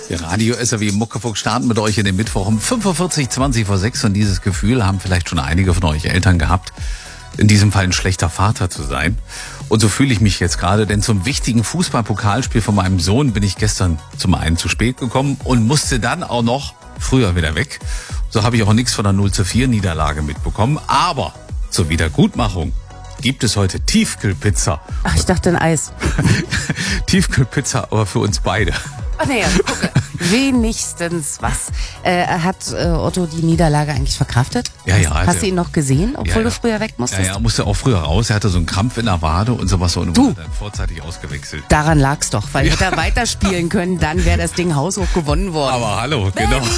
Der Radio SAW Muckefuck starten mit euch in den Mittwoch um 45:20 vor 6 und dieses Gefühl haben vielleicht schon einige von euch Eltern gehabt, in diesem Fall ein schlechter Vater zu sein. Und so fühle ich mich jetzt gerade, denn zum wichtigen Fußballpokalspiel von meinem Sohn bin ich gestern zum einen zu spät gekommen und musste dann auch noch früher wieder weg. So habe ich auch nichts von der 0:4 Niederlage mitbekommen, aber zur Wiedergutmachung gibt es heute Tiefkühlpizza. Ach, ich dachte ein Eis. Tiefkühlpizza, aber für uns beide. Ach naja, gucke. Wenigstens was. Hat Otto die Niederlage eigentlich verkraftet? Ja. Hast du ihn noch gesehen, obwohl Ja. du früher weg musstest? Ja, er musste auch früher raus. Er hatte so einen Krampf in der Wade und sowas und wurde dann vorzeitig ausgewechselt. Daran lag's doch, weil hätte er weiterspielen können, dann wäre das Ding haushoch gewonnen worden. Aber hallo, genau.